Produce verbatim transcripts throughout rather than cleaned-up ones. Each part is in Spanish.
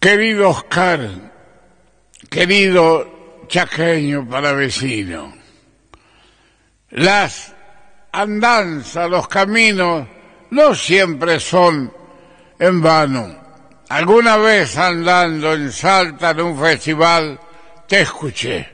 Querido Oscar, querido chaqueño palavecino, las andanzas, los caminos no siempre son en vano. Alguna vez andando en Salta en un festival te escuché.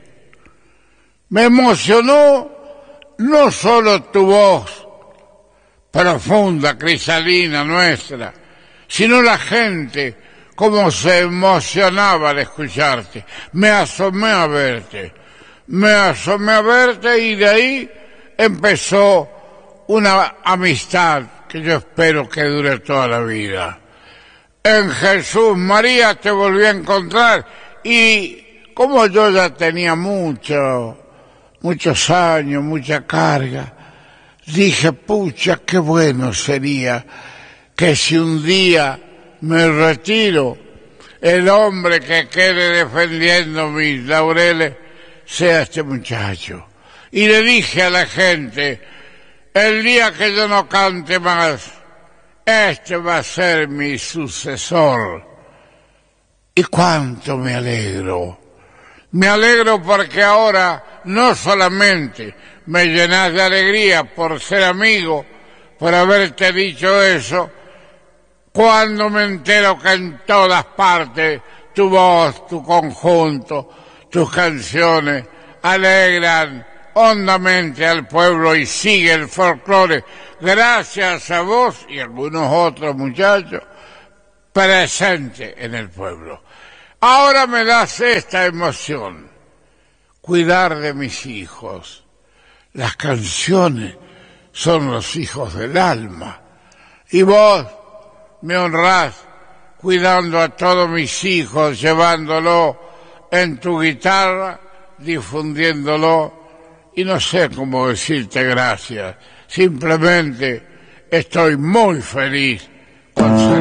Me emocionó no solo tu voz profunda, cristalina nuestra, sino la gente, cómo se emocionaba al escucharte. Me asomé a verte, me asomé a verte y de ahí empezó una amistad que yo espero que dure toda la vida. En Jesús María te volví a encontrar y como yo ya tenía mucho, muchos años, mucha carga, dije, pucha, qué bueno sería que si un día me retiro, el hombre que quede defendiendo mis laureles sea este muchacho. Y le dije a la gente, el día que yo no cante más, este va a ser mi sucesor. Y cuánto me alegro. Me alegro porque ahora no solamente me llenas de alegría por ser amigo, por haberte dicho eso, cuando me entero que en todas partes tu voz, tu conjunto, tus canciones alegran hondamente al pueblo y sigue el folclore, gracias a vos y algunos otros muchachos presentes en el pueblo. Ahora me das esta emoción, cuidar de mis hijos. Las canciones son los hijos del alma y vos me honrás cuidando a todos mis hijos, llevándolo en tu guitarra, difundiéndolo, y no sé cómo decirte gracias. Simplemente estoy muy feliz con ser